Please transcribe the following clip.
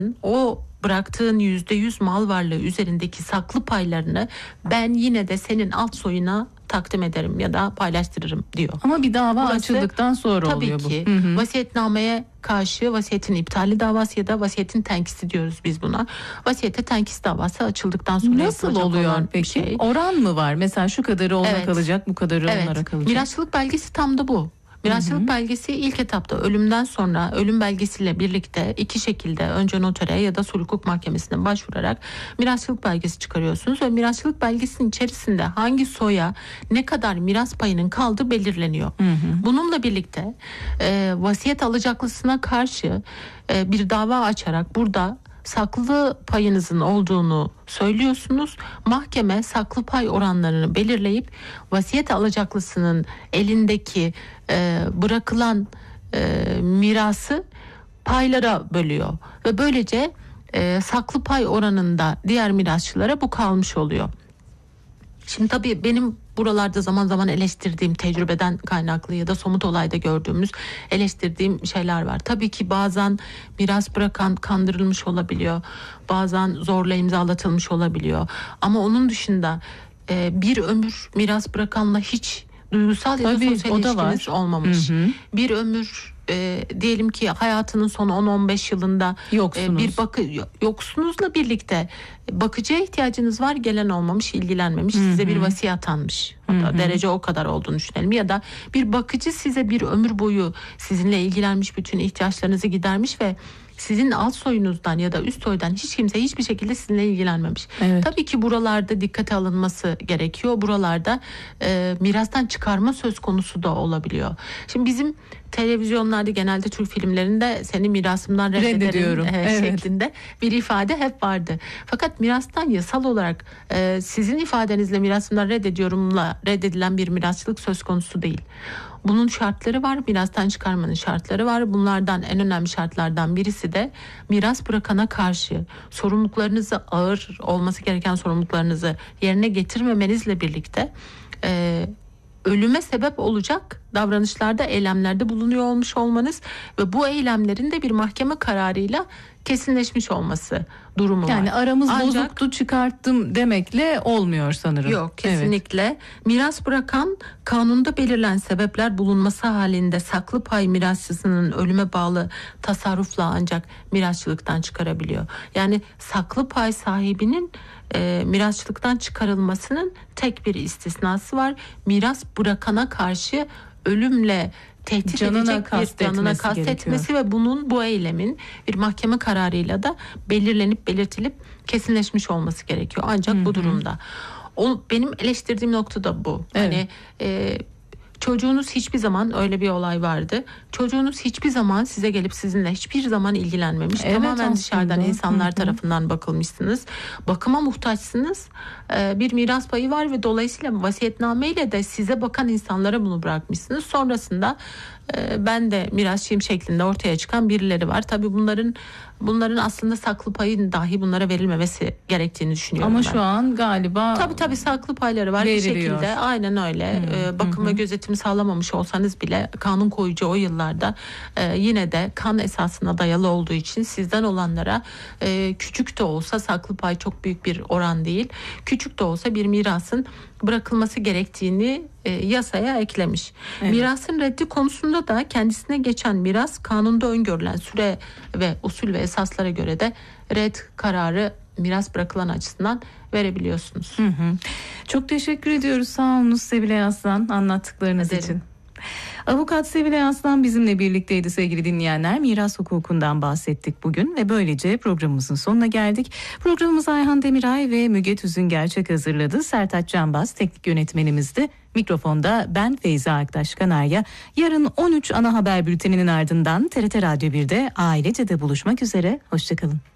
o bıraktığın %100 mal varlığı üzerindeki saklı paylarını ben yine de senin alt soyuna takdim ederim ya da paylaştırırım diyor. Ama bir dava Burası, açıldıktan sonra oluyor bu. Tabii ki vasiyetnameye karşı vasiyetin iptali davası ya da vasiyetin tenkisi diyoruz biz buna. Vasiyete tenkis davası açıldıktan sonra nasıl oluyor peki? Şey. Oran mı var? Mesela şu kadarı ona kalacak, bu kadarı onlara kalacak. Mirasçılık belgesi tam da bu. Mirasçılık belgesi ilk etapta ölümden sonra ölüm belgesiyle birlikte iki şekilde önce notere ya da sulh hukuk mahkemesine başvurarak mirasçılık belgesi çıkarıyorsunuz ve mirasçılık belgesinin içerisinde hangi soya ne kadar miras payının kaldığı belirleniyor. Bununla birlikte vasiyet alacaklısına karşı bir dava açarak burada saklı payınızın olduğunu söylüyorsunuz. Mahkeme saklı pay oranlarını belirleyip vasiyet alacaklısının elindeki bırakılan mirası paylara bölüyor ve böylece saklı pay oranında diğer mirasçılara bu kalmış oluyor. Şimdi tabii benim buralarda zaman zaman eleştirdiğim, tecrübeden kaynaklı ya da somut olayda gördüğümüz eleştirdiğim şeyler var. Tabii ki bazen miras bırakan kandırılmış olabiliyor. Bazen zorla imzalatılmış olabiliyor. Ama onun dışında bir ömür miras bırakanla hiç duygusal ya da sosyal ilişkiniz olmamış. Bir ömür diyelim ki hayatının son 10-15 yılında yoksunuzla birlikte bakıcıya ihtiyacınız var, gelen olmamış, ilgilenmemiş, size bir vasiyet atanmış. Hatta derece o kadar olduğunu düşünelim. Ya da bir bakıcı size bir ömür boyu sizinle ilgilenmiş, bütün ihtiyaçlarınızı gidermiş ve sizin alt soyunuzdan ya da üst soydan hiç kimse hiçbir şekilde sizinle ilgilenmemiş. Tabii ki buralarda dikkate alınması gerekiyor. Buralarda mirastan çıkarma söz konusu da olabiliyor. Şimdi bizim televizyonlarda genelde Türk filmlerinde seni mirasımdan reddederim şeklinde bir ifade hep vardı. Fakat mirastan yasal olarak sizin ifadenizle mirasımdan reddediyorumla reddedilen bir mirasçılık söz konusu değil. Bunun şartları var, mirastan çıkarmanın şartları var. Bunlardan en önemli şartlardan birisi de miras bırakana karşı sorumluluklarınızı, ağır olması gereken sorumluluklarınızı yerine getirmemenizle birlikte ölüme sebep olacak davranışlarda, eylemlerde bulunuyor olmuş olmanız ve bu eylemlerin de bir mahkeme kararıyla kesinleşmiş olması durumu var. Yani aramız bozuktu, çıkarttım demekle olmuyor sanırım. Yok, kesinlikle. Miras bırakan kanunda belirlen sebepler bulunması halinde saklı pay mirasçısının ölüme bağlı tasarrufla ancak mirasçılıktan çıkarabiliyor. Yani saklı pay sahibinin mirasçılıktan çıkarılmasının tek bir istisnası var. Miras bırakana karşı ölümle tehdit edecek bir canına kastetmesi ve bu eylemin bir mahkeme kararıyla da belirlenip belirtilip kesinleşmiş olması gerekiyor. Ancak bu durumda benim eleştirdiğim nokta da bu. Hani çocuğunuz hiçbir zaman, öyle bir olay vardı. Çocuğunuz hiçbir zaman size gelip sizinle hiçbir zaman ilgilenmemiş. Tamamen dışarıdan insanlar tarafından bakılmışsınız. Bakıma muhtaçsınız. Bir miras payı var ve dolayısıyla vasiyetnameyle de size bakan insanlara bunu bırakmışsınız. Sonrasında ben de mirasçıyım şeklinde ortaya çıkan birileri var. Tabii bunların aslında saklı payın dahi bunlara verilmemesi gerektiğini düşünüyorum. Ama şu an galiba tabii saklı payları var veriliyor. Bir şekilde. Aynen öyle. Bakım ve gözetim sağlamamış olsanız bile kanun koyucu o yıllarda yine de kan esasına dayalı olduğu için sizden olanlara küçük de olsa, saklı pay çok büyük bir oran değil, küçük de olsa bir mirasın bırakılması gerektiğini yasaya eklemiş. Mirasın reddi konusunda da kendisine geçen miras kanunda öngörülen süre ve usul ve esaslara göre de red kararı miras bırakılan açısından verebiliyorsunuz. Çok teşekkür ediyoruz. Sağ olunuz Sevilay Aslan anlattıklarınız için. Avukat Sevilay Aslan bizimle birlikteydi sevgili dinleyenler. Miras hukukundan bahsettik bugün ve böylece programımızın sonuna geldik. Programımızı Ayhan Demiray ve Müge Tüzün Gerçek hazırladı. Sertaç Canbaz teknik yönetmenimizdi. Mikrofonda ben Feyza Aktaş Kanarya. Yarın 13 ana haber bülteninin ardından TRT Radyo 1'de Ailece de buluşmak üzere. Hoşçakalın.